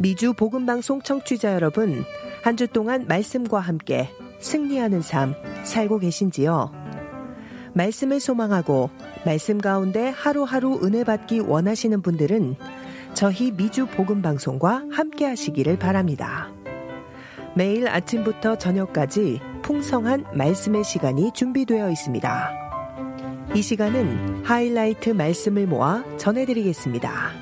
미주 복음방송 청취자 여러분, 한 주 동안 말씀과 함께 승리하는 삶 살고 계신지요? 말씀을 소망하고 말씀 가운데 하루하루 은혜 받기 원하시는 분들은 저희 미주 복음방송과 함께 하시기를 바랍니다. 매일 아침부터 저녁까지 풍성한 말씀의 시간이 준비되어 있습니다. 이 시간은 하이라이트 말씀을 모아 전해드리겠습니다.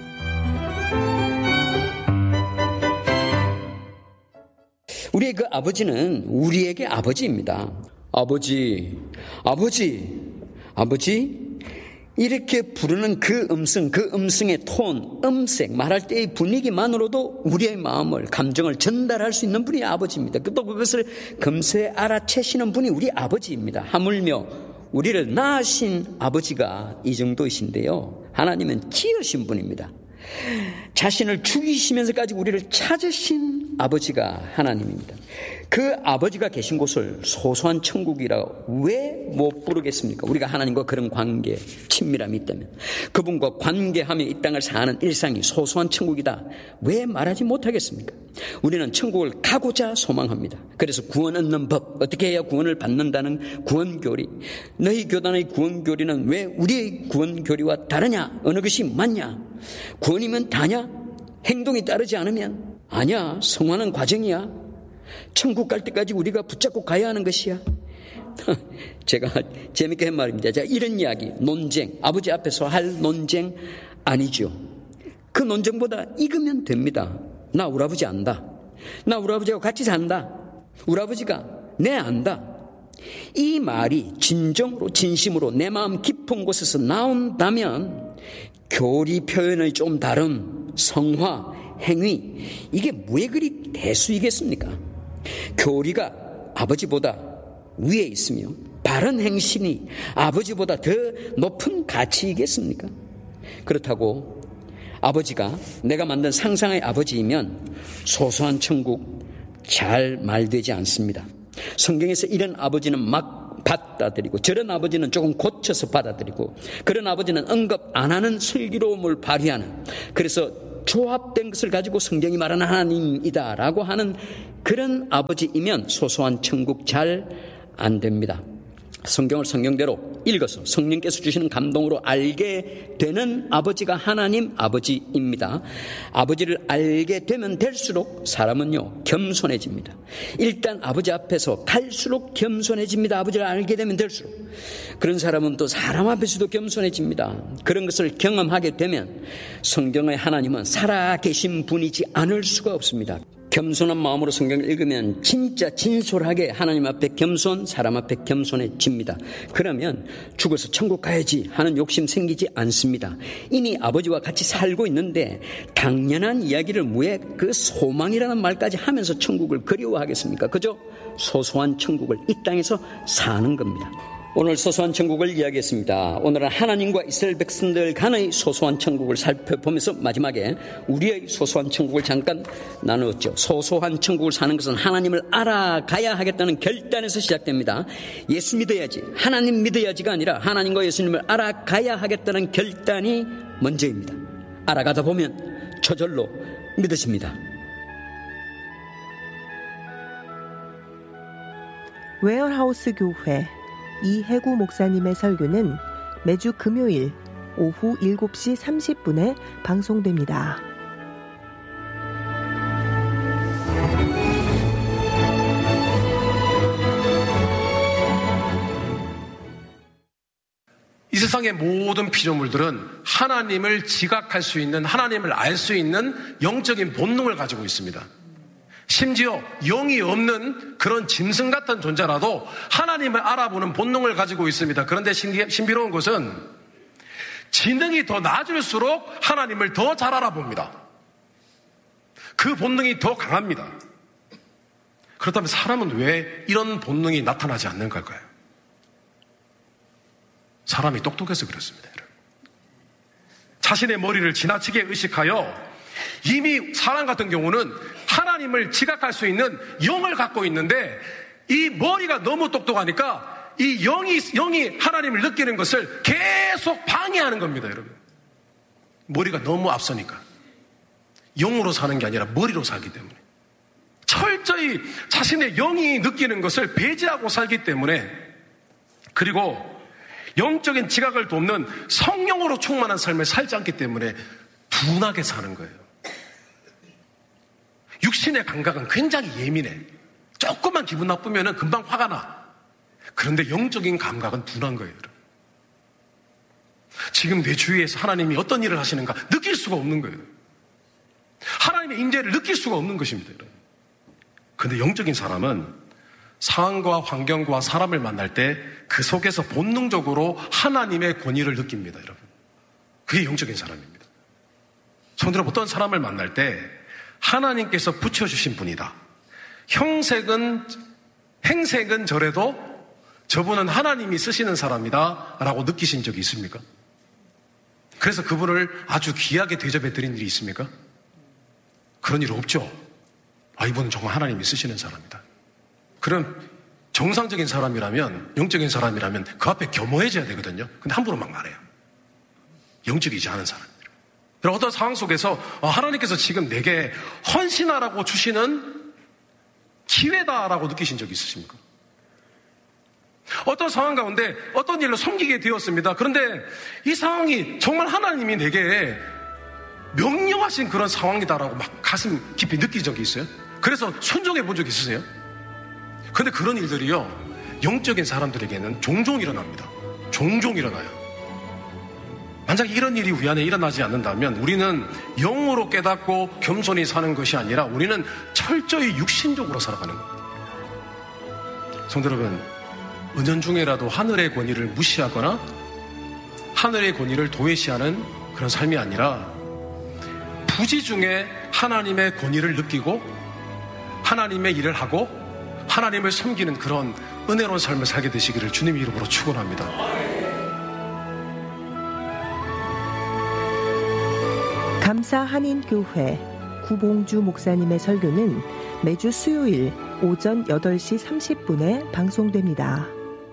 우리의 그 아버지는 우리에게 아버지입니다. 아버지, 아버지, 아버지, 이렇게 부르는 그 음성의 톤, 음색, 말할 때의 분위기만으로도 우리의 마음을, 감정을 전달할 수 있는 분이 아버지입니다. 또 그것을 금세 알아채시는 분이 우리 아버지입니다. 하물며 우리를 낳으신 아버지가 이 정도이신데요. 하나님은 지으신 분입니다. 자신을 죽이시면서까지 우리를 찾으신 아버지가 하나님입니다. 그 아버지가 계신 곳을 소소한 천국이라고 왜 못 부르겠습니까? 우리가 하나님과 그런 관계, 친밀함이 있다면, 그분과 관계하며 이 땅을 사는 일상이 소소한 천국이다 왜 말하지 못하겠습니까? 우리는 천국을 가고자 소망합니다. 그래서 구원 얻는 법, 어떻게 해야 구원을 받는다는 구원교리, 너희 교단의 구원교리는 왜 우리의 구원교리와 다르냐? 어느 것이 맞냐? 구원이면 다냐? 행동이 따르지 않으면 아니야, 성화는 과정이야. 천국 갈 때까지 우리가 붙잡고 가야 하는 것이야. 제가 재밌게 한 말입니다. 자, 이런 이야기, 논쟁, 아버지 앞에서 할 논쟁 아니죠. 그 논쟁보다 익으면 됩니다. 나 우리 아버지 안다. 나 우리 아버지하고 같이 산다. 우리 아버지가 내 안다. 이 말이 진정으로, 진심으로 내 마음 깊은 곳에서 나온다면 교리 표현의 좀 다른 성화, 행위, 이게 왜 그리 대수이겠습니까? 교리가 아버지보다 위에 있으며 바른 행실이 아버지보다 더 높은 가치이겠습니까? 그렇다고 아버지가 내가 만든 상상의 아버지이면 소소한 천국 잘 말되지 않습니다. 성경에서 이런 아버지는 막 받아들이고, 저런 아버지는 조금 고쳐서 받아들이고, 그런 아버지는 언급 안 하는 슬기로움을 발휘하는, 그래서 조합된 것을 가지고 성경이 말하는 하나님이다라고 하는 그런 아버지이면 소소한 천국 잘 안 됩니다. 성경을 성경대로 읽어서 성령께서 주시는 감동으로 알게 되는 아버지가 하나님 아버지입니다. 아버지를 알게 되면 될수록 사람은요, 겸손해집니다. 일단 아버지 앞에서 갈수록 겸손해집니다. 아버지를 알게 되면 될수록. 그런 사람은 또 사람 앞에서도 겸손해집니다. 그런 것을 경험하게 되면 성경의 하나님은 살아계신 분이지 않을 수가 없습니다. 겸손한 마음으로 성경을 읽으면 진짜 진솔하게 하나님 앞에 겸손, 사람 앞에 겸손해집니다. 그러면 죽어서 천국 가야지 하는 욕심 생기지 않습니다. 이미 아버지와 같이 살고 있는데 당연한 이야기를 왜 그 소망이라는 말까지 하면서 천국을 그리워하겠습니까? 그저 소소한 천국을 이 땅에서 사는 겁니다. 오늘 소소한 천국을 이야기했습니다. 오늘은 하나님과 이스라엘 백성들 간의 소소한 천국을 살펴보면서 마지막에 우리의 소소한 천국을 잠깐 나누었죠. 소소한 천국을 사는 것은 하나님을 알아가야 하겠다는 결단에서 시작됩니다. 예수 믿어야지, 하나님 믿어야지가 아니라 하나님과 예수님을 알아가야 하겠다는 결단이 먼저입니다. 알아가다 보면 저절로 믿으십니다. 웨어하우스 교회 이해구 목사님의 설교는 매주 금요일 오후 7시 30분에 방송됩니다. 이 세상의 모든 피조물들은 하나님을 지각할 수 있는, 하나님을 알 수 있는 영적인 본능을 가지고 있습니다. 심지어 영이 없는 그런 짐승 같은 존재라도 하나님을 알아보는 본능을 가지고 있습니다. 그런데 신비로운 것은 지능이 더 낮을수록 하나님을 더 잘 알아봅니다. 그 본능이 더 강합니다. 그렇다면 사람은 왜 이런 본능이 나타나지 않는 걸까요? 사람이 똑똑해서 그렇습니다. 자신의 머리를 지나치게 의식하여 이미 사람 같은 경우는 하나님을 지각할 수 있는 영을 갖고 있는데 이 머리가 너무 똑똑하니까 이 영이 하나님을 느끼는 것을 계속 방해하는 겁니다, 여러분. 머리가 너무 앞서니까. 영으로 사는 게 아니라 머리로 살기 때문에, 철저히 자신의 영이 느끼는 것을 배제하고 살기 때문에, 그리고 영적인 지각을 돕는 성령으로 충만한 삶을 살지 않기 때문에 둔하게 사는 거예요. 육신의 감각은 굉장히 예민해. 조금만 기분 나쁘면 금방 화가 나. 그런데 영적인 감각은 둔한 거예요. 지금 내 주위에서 하나님이 어떤 일을 하시는가 느낄 수가 없는 거예요. 하나님의 임재를 느낄 수가 없는 것입니다. 그런데 영적인 사람은 상황과 환경과 사람을 만날 때 그 속에서 본능적으로 하나님의 권위를 느낍니다, 여러분. 그게 영적인 사람입니다. 손들어 어떤 사람을 만날 때 하나님께서 붙여주신 분이다. 행색은 저래도 저분은 하나님이 쓰시는 사람이다 라고 느끼신 적이 있습니까? 그래서 그분을 아주 귀하게 대접해 드린 일이 있습니까? 그런 일 없죠. 이분은 정말 하나님이 쓰시는 사람이다. 그럼 정상적인 사람이라면, 영적인 사람이라면 그 앞에 겸허해져야 되거든요. 근데 함부로 막 말해요. 영적이지 않은 사람입니다. 그리고 어떤 상황 속에서 하나님께서 지금 내게 헌신하라고 주시는 기회다라고 느끼신 적이 있으십니까? 어떤 상황 가운데 어떤 일로 섬기게 되었습니다. 그런데 이 상황이 정말 하나님이 내게 명령하신 그런 상황이다라고 막 가슴 깊이 느낀 적이 있어요. 그래서 순종해 본 적 있으세요? 근데 그런 일들이요, 영적인 사람들에게는 종종 일어납니다. 종종 일어나요. 만약에 이런 일이 우리 안에 일어나지 않는다면 우리는 영으로 깨닫고 겸손히 사는 것이 아니라 우리는 철저히 육신적으로 살아가는 겁니다. 성도 여러분, 은연중에라도 하늘의 권위를 무시하거나 하늘의 권위를 도외시하는 그런 삶이 아니라 부지중에 하나님의 권위를 느끼고 하나님의 일을 하고 하나님을 섬기는 그런 은혜로운 삶을 살게 되시기를 주님의 이름으로 축원합니다. 감사 한인교회 구봉주 목사님의 설교는 매주 수요일 오전 8시 30분에 방송됩니다.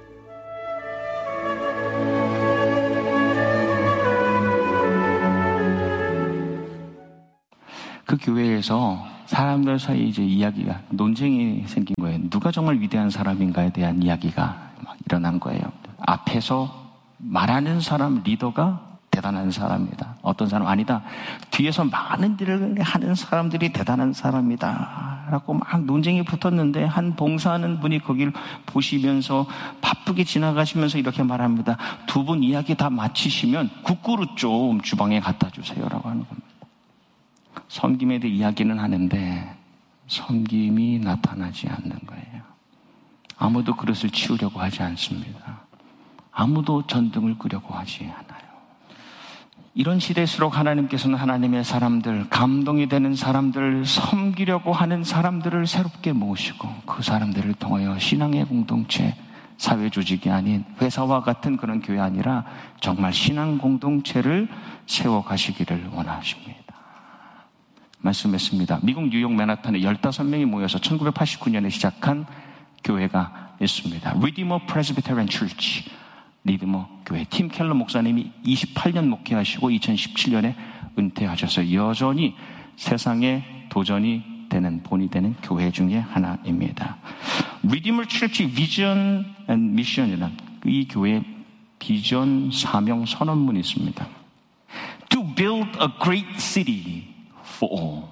그 교회에서 사람들 사이에 이제 이야기가, 논쟁이 생긴 거예요. 누가 정말 위대한 사람인가에 대한 이야기가 막 일어난 거예요. 앞에서 말하는 사람, 리더가 대단한 사람이다. 어떤 사람 아니다. 뒤에서 많은 일을 하는 사람들이 대단한 사람이다. 라고 막 논쟁이 붙었는데 한 봉사하는 분이 거기를 보시면서 바쁘게 지나가시면서 이렇게 말합니다. 두 분 이야기 다 마치시면 국그릇 좀 주방에 갖다 주세요. 라고 하는 겁니다. 섬김에 대해 이야기는 하는데 섬김이 나타나지 않는 거예요. 아무도 그릇을 치우려고 하지 않습니다. 아무도 전등을 끄려고 하지 않아요. 이런 시대일수록 하나님께서는 하나님의 사람들, 감동이 되는 사람들, 섬기려고 하는 사람들을 새롭게 모시고 그 사람들을 통하여 신앙의 공동체, 사회 조직이 아닌 회사와 같은 그런 교회 아니라 정말 신앙 공동체를 세워가시기를 원하십니다. 말씀했습니다. 미국 뉴욕 맨하탄에 15명이 모여서 1989년에 시작한 교회가 있습니다. Redeemer Presbyterian Church, 리드머 교회. 팀 켈러 목사님이 28년 목회하시고 2017년에 은퇴하셔서 여전히 세상에 도전이 되는, 본이 되는 교회 중에 하나입니다. Redeemer Church Vision and Mission이라는 이 교회의 비전, 사명, 선언문이 있습니다. To build a great city for all.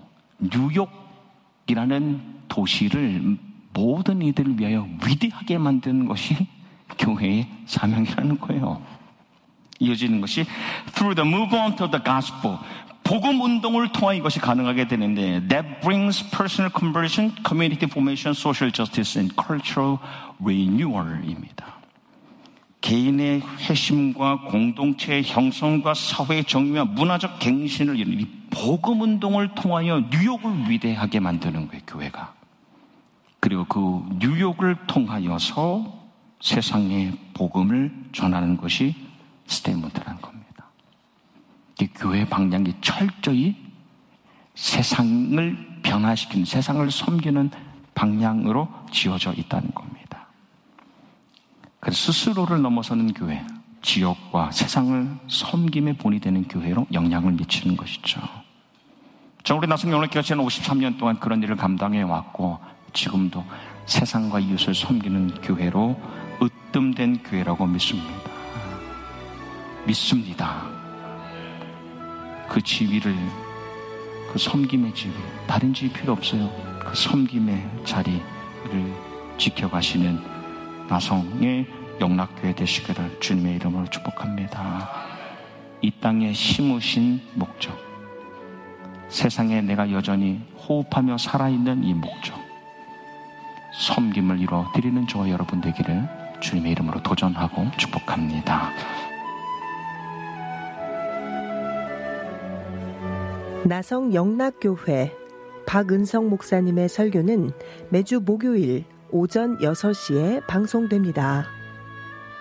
뉴욕이라는 도시를 모든 이들을 위하여 위대하게 만드는 것이 교회의 사명이라는 거예요. 이어지는 것이 Through the movement of the gospel. 복음 운동을 통해 이것이 가능하게 되는데 That brings personal conversion, community formation, social justice and cultural renewal입니다. 개인의 회심과 공동체의 형성과 사회의 정의와 문화적 갱신을 이루는 이 복음 운동을 통하여 뉴욕을 위대하게 만드는 거예요, 교회가. 그리고 그 뉴욕을 통하여서 세상에 복음을 전하는 것이 스테이먼트라는 겁니다. 이 교회의 방향이 철저히 세상을 변화시키는, 세상을 섬기는 방향으로 지어져 있다는 겁니다. 그래서 스스로를 넘어서는 교회, 지역과 세상을 섬김의 본이 되는 교회로 영향을 미치는 것이죠. 우리 나성영락교회가 지난 53년 동안 그런 일을 감당해 왔고 지금도 세상과 이웃을 섬기는 교회로 으뜸된 교회라고 믿습니다. 그 지위를, 그 섬김의 지위, 다른 지위 필요 없어요. 그 섬김의 자리를 지켜가시는 나성의 영락교회 되시기를 주님의 이름으로 축복합니다. 이 땅에 심으신 목적, 세상에 내가 여전히 호흡하며 살아있는 이 목적, 섬김을 이루어 드리는 저와 여러분 되기를 주님의 이름으로 도전하고 축복합니다. 나성 영락교회 박은성 목사님의 설교는 매주 목요일 오전 6시에 방송됩니다.